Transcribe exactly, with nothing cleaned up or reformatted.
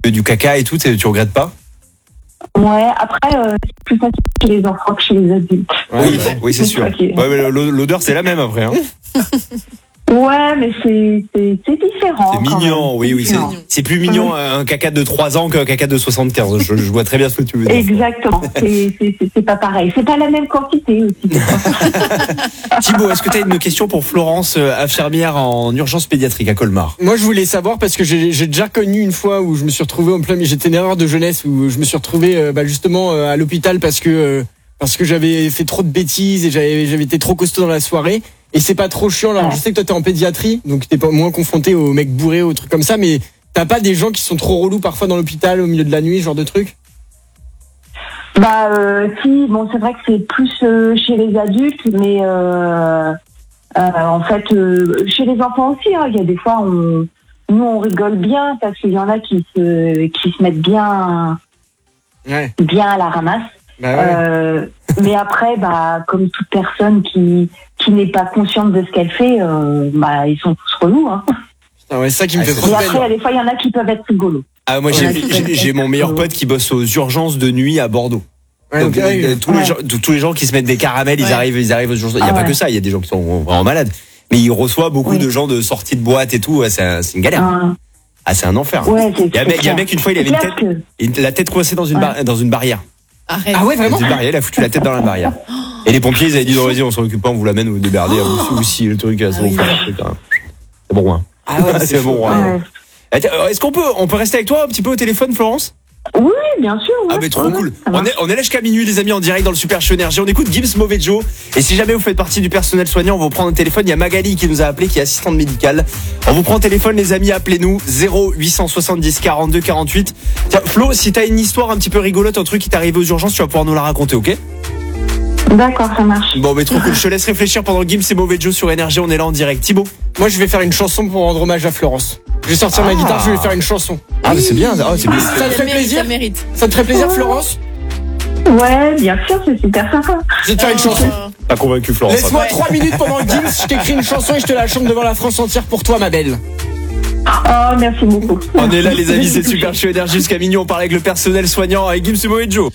peu du caca et tout, tu regrettes pas? Ouais, après, euh, c'est plus facile chez les enfants que chez les adultes. Oui, oui, oui c'est sûr. Okay. Ouais, mais l'odeur, c'est la même après. Hein. Ouais, mais c'est, c'est, c'est différent. C'est mignon, oui, oui. C'est, c'est plus mignon un caca de trois ans qu'un caca de soixante-quinze. Je, je vois très bien ce que tu veux dire. Exactement. C'est, c'est, c'est, c'est pas pareil. C'est pas la même quantité aussi. Thibaut, est-ce que tu as une question pour Florence, infirmière en urgence pédiatrique à Colmar? Moi, je voulais savoir parce que j'ai, j'ai déjà connu une fois où je me suis retrouvé en plein, mais j'étais une erreur de jeunesse où je me suis retrouvé bah, justement à l'hôpital parce que parce que j'avais fait trop de bêtises et j'avais, j'avais été trop costaud dans la soirée. Et c'est pas trop chiant. Alors, ouais. Je sais que toi, t'es en pédiatrie, donc t'es pas moins confronté aux mecs bourrés, aux trucs comme ça, mais t'as pas des gens qui sont trop relous parfois dans l'hôpital, au milieu de la nuit, ce genre de trucs? Bah, euh, si, bon, c'est vrai que c'est plus euh, chez les adultes, mais euh, euh, en fait, euh, chez les enfants aussi, hein, il y a des fois, on, nous, on rigole bien parce qu'il y en a qui se, qui se mettent bien, ouais. bien à la ramasse. Bah ouais. euh, mais après, bah, comme toute personne qui qui n'est pas consciente de ce qu'elle fait, euh, bah, ils sont tous relous. Hein. Ah ouais, c'est ça qui me fait trop peine. Et après, il y a des fois, il y en a qui peuvent être rigolos. Ah, moi, j'ai, j'ai, j'ai mon meilleur pote qui bosse aux urgences de nuit à Bordeaux. Ouais, donc, okay, euh, tous, ouais. les gens, tous les gens qui se mettent des caramels, ouais. ils arrivent, ils arrivent aux urgences. Il n'y a ah, pas ouais. que ça, il y a des gens qui sont vraiment malades. Mais il reçoit beaucoup oui. de gens de sorties de boîte et tout. Ouais, c'est, un, c'est une galère. Ah. ah, c'est un enfer. Ouais, c'est, il y a, il y a un mec, une fois, il avait une tête, que... une, la tête coincée dans une, ouais. bar, dans une barrière. Arrête. Ah ouais, vraiment? Une barrière, il a foutu la tête dans la barrière. Et les pompiers, ils avaient dit, non, vas-y, on s'en occupe pas, on vous l'amène, vous déberdez, oh. ou si, le truc, ah, oui. c'est bon, hein. Ah ouais, c'est, c'est bon, hein. Ouais. Est-ce qu'on peut, on peut rester avec toi un petit peu au téléphone, Florence? Oui, bien sûr. Ouais. Ah, mais trop ouais, cool. On est, on est là jusqu'à minuit, les amis, en direct dans le Super Show Énergie. On écoute Gims Mauvais Joe. Et si jamais vous faites partie du personnel soignant, on va vous prendre un téléphone. Il y a Magali qui nous a appelé, qui est assistante médicale. On vous prend un téléphone, les amis, appelez-nous. zéro huit cent soixante-dix quarante-deux quarante-huit. Tiens, Flo, si t'as une histoire un petit peu rigolote, un truc qui t'est arrivé aux urgences, tu vas pouvoir nous la raconter, ok? D'accord, ça marche. Bon, mais trop cool. Je te laisse réfléchir pendant Gims et Mauvais Joe sur Énergie. On est là en direct. Thibaut? Moi, je vais faire une chanson pour rendre hommage à Florence. Je vais sortir ah. ma guitare, je vais faire une chanson. Ah, mais c'est bien. Oh, c'est bien. Ça te fait plaisir? Ça mérite. Ça te ferait plaisir, Florence? Ouais, bien sûr, c'est super sympa. Je vais te faire une chanson. Pas convaincu, Florence. Laisse-moi ouais. trois minutes pendant Gims, je t'écris une chanson et je te la chante devant la France entière pour toi, ma belle. Oh, merci beaucoup. On est là, les amis, c'est Super Show Énergie jusqu'à minuit. On parle avec le personnel soignant avec Gims et Mauvais Joe.